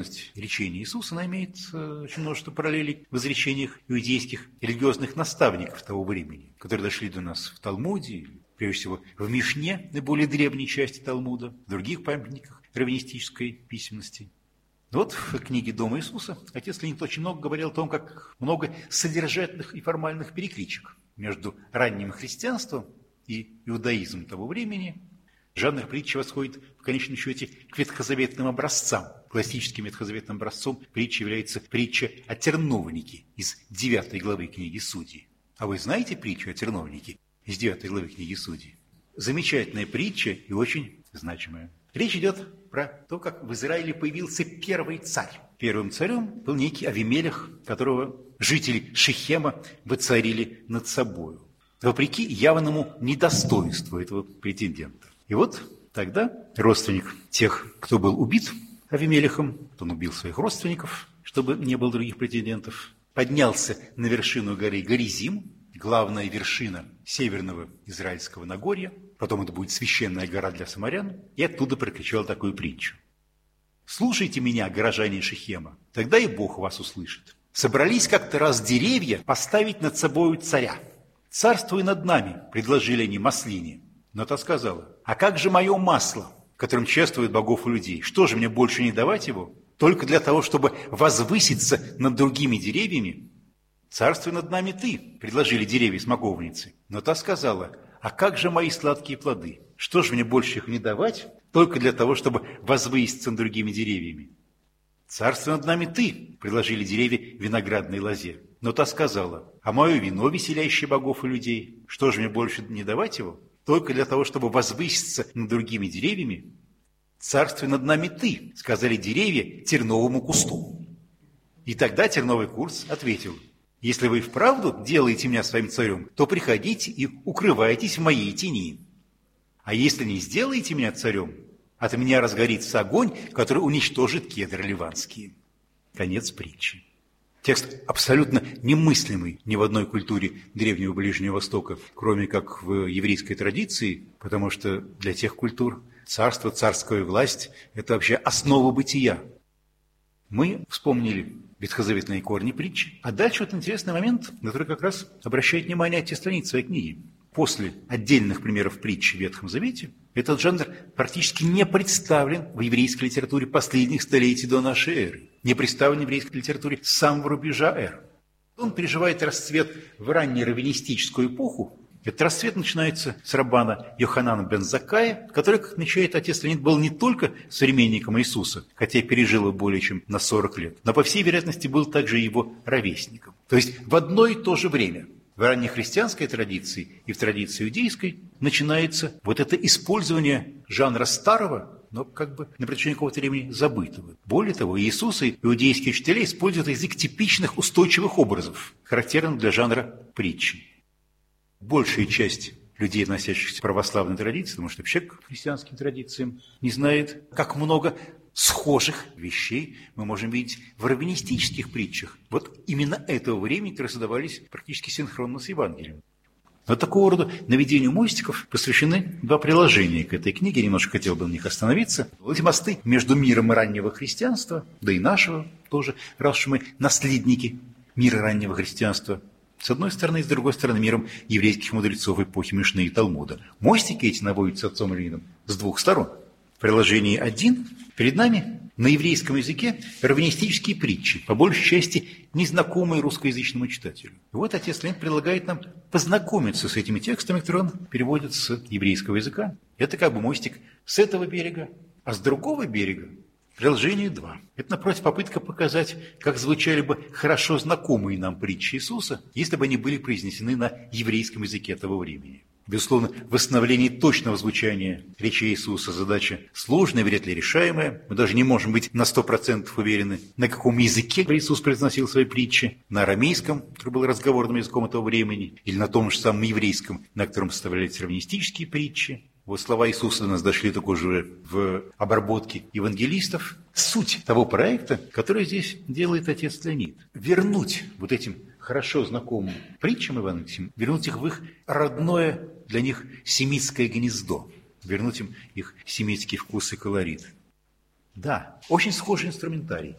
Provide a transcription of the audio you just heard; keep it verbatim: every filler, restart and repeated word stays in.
речения Иисуса, она имеет очень множество параллелей в изречениях иудейских религиозных наставников того времени, которые дошли до нас в Талмуде, прежде всего в Мишне, наиболее древней части Талмуда, в других памятниках раввинистической письменности. Вот в книге «Дома Иисуса» отец Леонид очень много говорил о том, как много содержательных и формальных перекличек между ранним христианством и иудаизмом того времени. Жанр притчи восходит в конечном счете к ветхозаветным образцам. Классическим ветхозаветным образцом притчи является притча о терновнике из девятой главы книги Судей. А вы знаете притчу о терновнике из девятой главы книги Судей? Замечательная притча и очень значимая. Речь идет про то, как в Израиле появился первый царь. Первым царем был некий Авимелех, которого жители Шихема воцарили над собою, вопреки явному недостоинству этого претендента. И вот тогда родственник тех, кто был убит Авимелехом, он убил своих родственников, чтобы не было других претендентов, поднялся на вершину горы Горизим, главная вершина северного израильского Нагорья, потом это будет священная гора для самарян, и оттуда прокричал такую притчу. «Слушайте меня, горожане Шихема, тогда и Бог вас услышит. Собрались как-то раз деревья поставить над собою царя. Царствуй над нами, предложили они маслине. Но та сказала: а как же мое масло, которым чествуют богов и людей? Что же, мне больше не давать его? Только для того, чтобы возвыситься над другими деревьями? Царствуй над нами ты, предложили деревья смоковницы. Но та сказала: а как же мои сладкие плоды? Что же, мне больше их не давать? Только для того, чтобы возвыситься над другими деревьями? Царствуй над нами ты, предложили деревья виноградной лозе. Но та сказала: а мое вино, веселящее богов и людей? Что же, мне больше не давать его? Только для того, чтобы возвыситься над другими деревьями? Царствуй над нами ты, сказали деревья терновому кусту. И тогда терновый куст ответил: если вы вправду делаете меня своим царем, то приходите и укрывайтесь в моей тени. А если не сделаете меня царем, от меня разгорится огонь, который уничтожит кедры ливанские. Конец притчи. Текст абсолютно немыслимый ни в одной культуре Древнего Ближнего Востока, кроме как в еврейской традиции, потому что для тех культур царство, царская власть – это вообще основа бытия. Мы вспомнили ветхозаветные корни притчи, а дальше вот интересный момент, на который как раз обращает внимание те страницы своей книги. После отдельных примеров притчи в Ветхом Завете этот жанр практически не представлен в еврейской литературе последних столетий до нашей эры, не представлен в еврейской литературе с самого рубежа эр. Он переживает расцвет в раннюю раввинистическую эпоху. Этот расцвет начинается с раббана Йоханана бен Заккая, который, как отмечает отец Леонид, был не только современником Иисуса, хотя и пережил его более чем на сорок лет, но, по всей вероятности, был также его ровесником. То есть в одно и то же время в раннехристианской традиции и в традиции иудейской начинается вот это использование жанра старого, но как бы на протяжении какого-то времени забытого. Более того, Иисус и иудейские учителя используют язык типичных устойчивых образов, характерных для жанра притчи. Большая часть людей, относящихся к православной традиции, потому что вообще к христианским традициям, не знает, как много схожих вещей мы можем видеть в раввинистических притчах. Вот именно этого времени, которые создавались практически синхронно с Евангелием. Но такого рода наведению мостиков посвящены два приложения к этой книге. Немножко хотел бы на них остановиться. Эти мосты между миром раннего христианства, да и нашего тоже, раз уж мы наследники мира раннего христианства, с одной стороны, и с другой стороны, миром еврейских мудрецов эпохи Мишны и Талмуда. Мостики эти наводятся отцом Леонидом с двух сторон. В приложении один перед нами на еврейском языке раввинистические притчи, по большей части незнакомые русскоязычному читателю. И вот отец Леонид предлагает нам познакомиться с этими текстами, которые он переводит с еврейского языка. Это как бы мостик с этого берега, а с другого берега приложение два. Это, напротив, попытка показать, как звучали бы хорошо знакомые нам притчи Иисуса, если бы они были произнесены на еврейском языке того времени. Безусловно, восстановление точного звучания речи Иисуса задача сложная, вряд ли решаемая. Мы даже не можем быть на сто процентов уверены, на каком языке Иисус произносил свои притчи. На арамейском, который был разговорным языком этого времени, или на том же самом еврейском, на котором составлялись раввинистические притчи. Вот слова Иисуса до нас дошли только уже в обработке евангелистов. Суть того проекта, который здесь делает отец Леонид. Вернуть вот этим хорошо знакомым притчам евангельским, вернуть их в их родное для них семитское гнездо, вернуть им их семитский вкус и колорит. Да, очень схожий инструментарий.